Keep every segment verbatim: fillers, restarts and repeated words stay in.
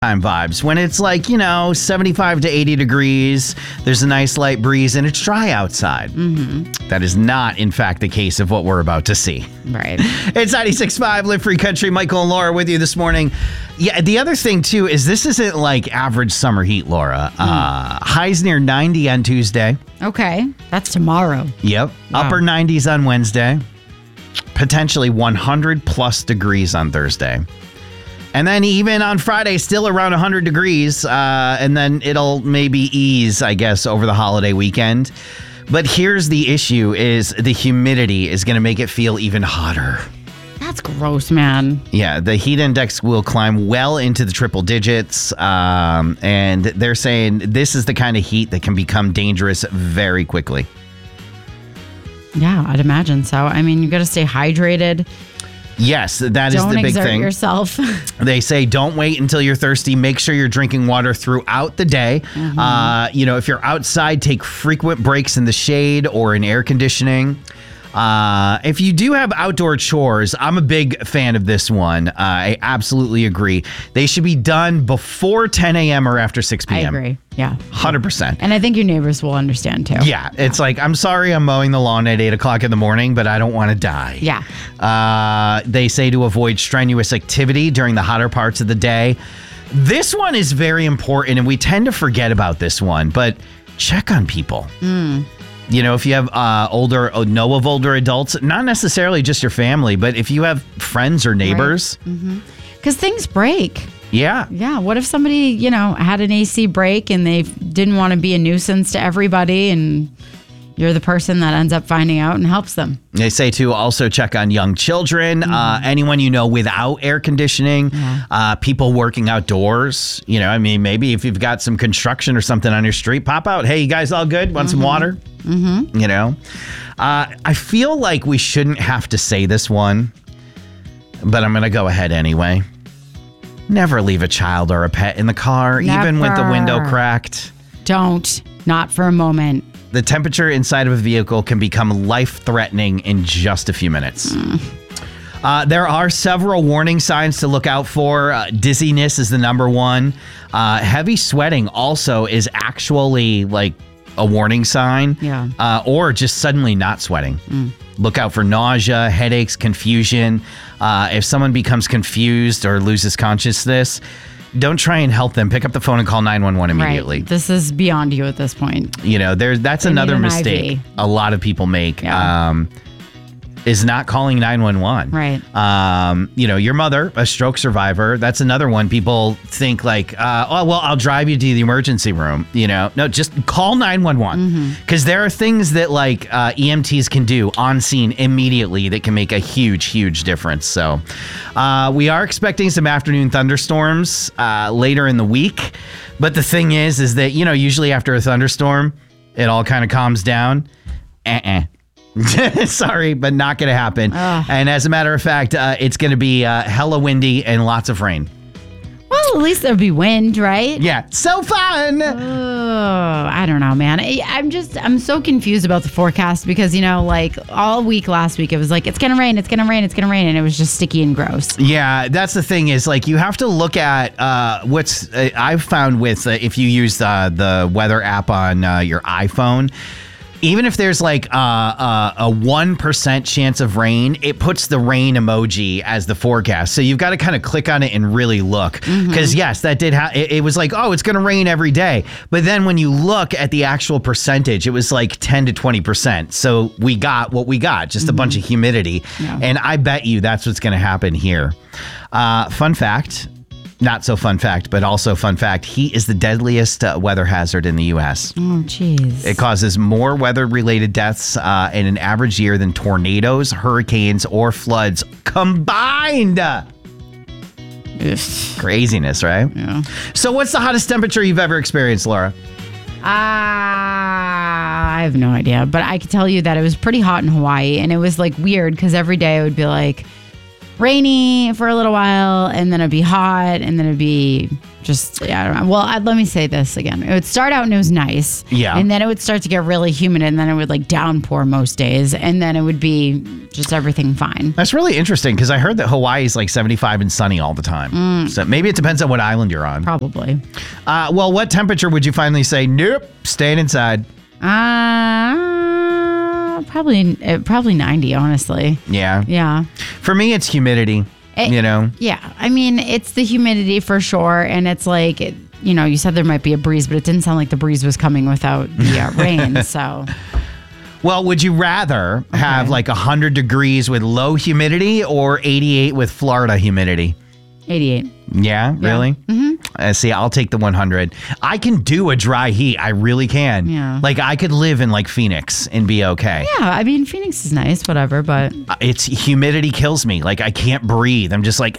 Time vibes when it's like, you know, seventy-five to eighty degrees, there's a nice light breeze and it's dry outside. Mm-hmm. That is not, in fact, the case of what we're about to see. Right. It's ninety-six point five Live Free Country. Michael and Laura with you this morning. Yeah, the other thing, too, is this isn't like average summer heat, Laura. Mm. Uh, highs near ninety on Tuesday. Okay. That's tomorrow. Yep. Wow. Upper nineties on Wednesday. Potentially one hundred plus degrees on Thursday. And then even on Friday, still around one hundred degrees. Uh, and then it'll maybe ease, I guess, over the holiday weekend. But here's the issue is the humidity is going to make it feel even hotter. That's gross, man. Yeah, the heat index will climb well into the triple digits. Um, and they're saying this is the kind of heat that can become dangerous very quickly. Yeah, I'd imagine so. I mean, you got to stay hydrated. Yes, that don't is the big exert thing. Yourself. They say don't wait until you're thirsty. Make sure you're drinking water throughout the day. Mm-hmm. Uh, you know, if you're outside, take frequent breaks in the shade or in air conditioning. Uh, if you do have outdoor chores, I'm a big fan of this one. Uh, I absolutely agree. They should be done before ten a.m. or after six p.m. I agree. Yeah. one hundred percent. And I think your neighbors will understand too. Yeah. It's like, I'm sorry I'm mowing the lawn at eight o'clock in the morning, but I don't want to die. Yeah. Uh, they say to avoid strenuous activity during the hotter parts of the day. This one is very important, and we tend to forget about this one, but check on people. Mm. You know, if you have uh, older, know of older adults, not necessarily just your family, but if you have friends or neighbors. Because right. mm-hmm. things break. Yeah. Yeah. What if somebody, you know, had an A C break and they didn't want to be a nuisance to everybody and you're the person that ends up finding out and helps them. They say to also check on young children, mm-hmm. uh, anyone you know without air conditioning, yeah. uh, people working outdoors. You know, I mean, maybe if you've got some construction or something on your street, pop out. Hey, you guys all good? Want mm-hmm. some water? Mm-hmm. You know, uh, I feel like we shouldn't have to say this one, but I'm going to go ahead anyway. Never leave a child or a pet in the car, Never. even with the window cracked. Don't. Not for a moment. The temperature inside of a vehicle can become life-threatening in just a few minutes. Mm. Uh, there are several warning signs to look out for. Uh, dizziness is the number one. Uh, heavy sweating also is actually like a warning sign. Yeah. Uh, or just suddenly not sweating. Mm. Look out for nausea, headaches, confusion. Uh, if someone becomes confused or loses consciousness, don't try and help them. Pick up the phone and call nine one one immediately. Right. This is beyond you at this point. You know, there's that's they another an mistake I V. A lot of people make. Yeah. Um, is not calling nine one one. Right. Um, you know, your mother, a stroke survivor, that's another one. People think like, uh, oh, well, I'll drive you to the emergency room. You know, no, just call nine one one. Because mm-hmm. there are things that like uh, E M Ts can do on scene immediately that can make a huge, huge difference. So uh, we are expecting some afternoon thunderstorms uh, later in the week. But the thing is, is that, you know, usually after a thunderstorm, it all kind of calms down. Uh-uh. Sorry, but not going to happen. Ugh. And as a matter of fact, uh, it's going to be uh, hella windy and lots of rain. Well, at least there'll be wind, right? Yeah. So fun. Oh, I don't know, man. I, I'm just, I'm so confused about the forecast because, you know, like all week last week, it was like, it's going to rain, it's going to rain, it's going to rain. And it was just sticky and gross. Yeah. That's the thing is like, you have to look at uh, what's uh, I've found with uh, if you use uh, the weather app on uh, your iPhone. Even if there's like uh, uh, a one percent chance of rain, it puts the rain emoji as the forecast. So you've got to kind of click on it and really look. Because mm-hmm. yes, that did have, it, it was like, oh, it's going to rain every day. But then when you look at the actual percentage, it was like ten to twenty percent. So we got what we got, just mm-hmm. a bunch of humidity. Yeah. And I bet you that's what's going to happen here. Uh, fun fact. Not so fun fact, but also fun fact. Heat is the deadliest uh, weather hazard in the U S. Oh, jeez. It causes more weather-related deaths uh, in an average year than tornadoes, hurricanes, or floods combined. Ugh. Craziness, right? Yeah. So what's the hottest temperature you've ever experienced, Laura? Uh, I have no idea, but I can tell you that it was pretty hot in Hawaii, and it was like weird because every day I would be like, rainy for a little while, and then it'd be hot, and then it'd be just, yeah, I don't know. Well, I, let me say this again. It would start out and it was nice. Yeah. And then it would start to get really humid, and then it would like downpour most days, and then it would be just everything fine. That's really interesting because I heard that Hawaii is like seventy-five and sunny all the time. Mm. So maybe it depends on what island you're on. Probably. Uh, well, what temperature would you finally say, nope, staying inside? Uh, probably, uh, probably ninety, honestly. Yeah. Yeah. For me, it's humidity. It- you know? Yeah. I mean, it's the humidity for sure. And it's like, it, you know, you said there might be a breeze, but it didn't sound like the breeze was coming without the uh, rain. So, Well, would you rather have like one hundred degrees with low humidity or eighty-eight with Florida humidity? eighty-eight. Yeah, really? Mm-hmm. Uh, see, I'll take the one hundred. I can do a dry heat. I really can. Yeah. Like, I could live in like Phoenix and be okay. Yeah. I mean, Phoenix is nice, whatever, but Uh, It's humidity kills me. Like, I can't breathe. I'm just like.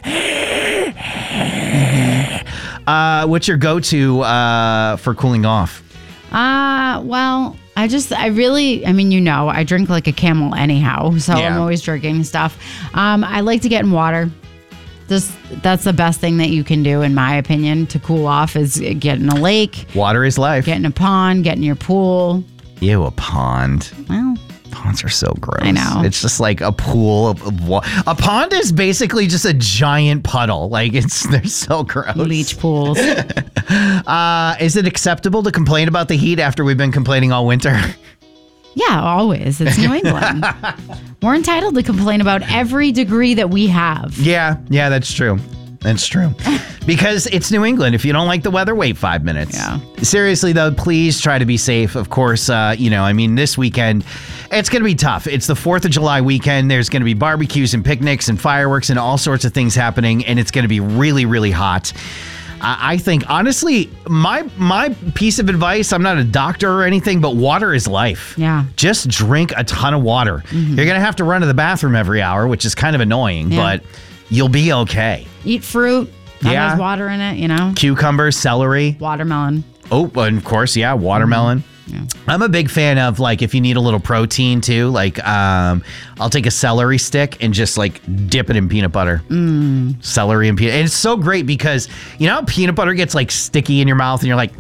uh, what's your go-to uh, for cooling off? Uh, well, I just, I really, I mean, you know, I drink like a camel anyhow, so Yeah. I'm always drinking stuff. Um, I like to get in water. Just, that's the best thing that you can do, in my opinion, to cool off is get in a lake, Water is life. get in a pond, get in your pool. Ew, a pond. Well, Ponds are so gross. I know. It's just like a pool of, of water. A pond is basically just a giant puddle. Like, it's, they're so gross. leech pools. Uh, is it acceptable to complain about the heat after we've been complaining all winter? Yeah, always. It's New England. We're entitled to complain about every degree that we have. Yeah, yeah, that's true. That's true. Because it's New England. If you don't like the weather, wait five minutes. Yeah. Seriously, though, please try to be safe. Of course, uh, you know, I mean, this weekend, it's going to be tough. It's the fourth of July weekend. There's going to be barbecues and picnics and fireworks and all sorts of things happening. And it's going to be really, really hot. I think, honestly, my my piece of advice, I'm not a doctor or anything, but water is life. Yeah. Just drink a ton of water. Mm-hmm. You're going to have to run to the bathroom every hour, which is kind of annoying, Yeah. but you'll be okay. Eat fruit that Yeah. has water in it, you know? Cucumbers, celery. Watermelon. Oh, and of course, yeah, watermelon. Yeah. I'm a big fan of, like, if you need a little protein too, like um, I'll take a celery stick and just like dip it in peanut butter. Mm. Celery and peanut. And it's so great because, you know, how peanut butter gets like sticky in your mouth and you're like,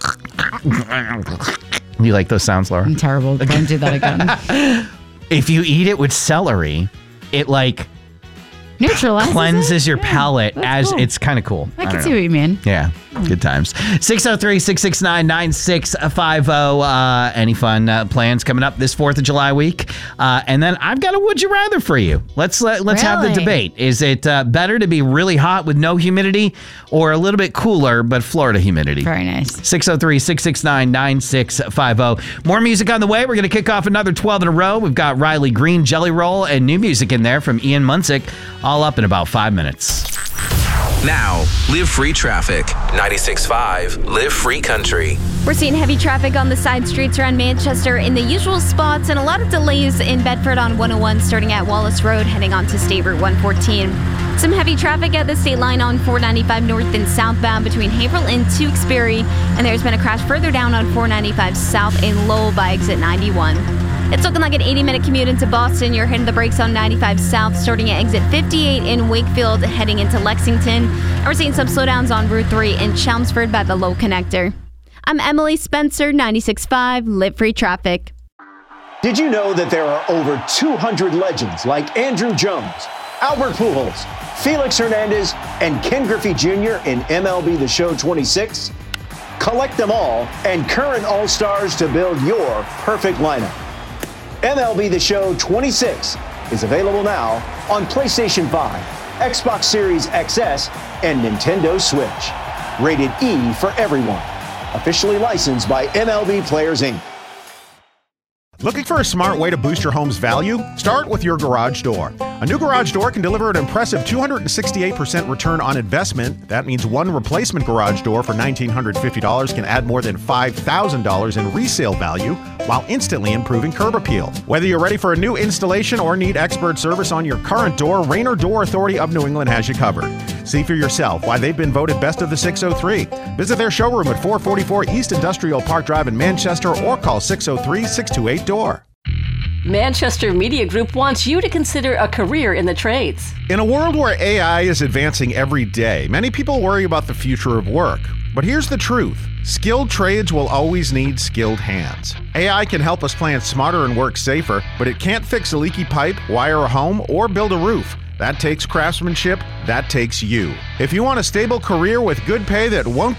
you like those sounds, Laura? I'm terrible. Don't do that again. If you eat it with celery, it like Neutralizes cleanses it? your Yeah, palate that's as cool. it's kind of cool. I don't can know. see what you mean. Yeah, good times. six oh three, six six nine, nine six five oh. Uh, any fun uh, plans coming up this fourth of July week? Uh, and then I've got a would you rather for you. Let's let, let's have the Really? debate. Is it uh, better to be really hot with no humidity or a little bit cooler but Florida humidity? Very nice. six oh three, six six nine, nine six five oh. More music on the way. We're going to kick off another twelve in a row. We've got Riley Green, Jelly Roll, and new music in there from Ian Munsick, all up in about five minutes. Now, Live Free Traffic. ninety-six point five, Live Free Country. We're seeing heavy traffic on the side streets around Manchester in the usual spots and a lot of delays in Bedford on one oh one starting at Wallace Road heading on to State Route one fourteen. Some heavy traffic at the state line on four ninety-five north and southbound between Haverhill and Tewksbury, and there's been a crash further down on four ninety-five south in Lowell by exit ninety-one. It's looking like an eighty minute commute into Boston. You're hitting the brakes on ninety-five south starting at exit fifty-eight in Wakefield heading into Lexington. And we're seeing some slowdowns on Route three in Chelmsford by the Low Connector. I'm Emily Spencer, ninety-six point five, Live Free Traffic. Did you know that there are over two hundred legends like Andrew Jones, Albert Pujols, Felix Hernandez, and Ken Griffey Junior in M L B The Show twenty-six? Collect them all and current All-Stars to build your perfect lineup. M L B The Show twenty-six is available now on PlayStation five, Xbox Series X S, and Nintendo Switch. Rated E for everyone. Officially licensed by M L B Players, Incorporated. Looking for a smart way to boost your home's value? Start with your garage door. A new garage door can deliver an impressive two hundred sixty-eight percent return on investment. That means one replacement garage door for one thousand nine hundred fifty dollars can add more than five thousand dollars in resale value while instantly improving curb appeal. Whether you're ready for a new installation or need expert service on your current door, Rainer Door Authority of New England has you covered. See for yourself why they've been voted best of the six oh three. Visit their showroom at four forty-four East Industrial Park Drive in Manchester or call six oh three, six two eight, D O O R. Manchester Media Group wants you to consider a career in the trades. In a world where A I is advancing every day, many people worry about the future of work. But here's the truth. Skilled trades will always need skilled hands. A I can help us plan smarter and work safer, but it can't fix a leaky pipe, wire a home, or build a roof. That takes craftsmanship. That takes you. If you want a stable career with good pay that won't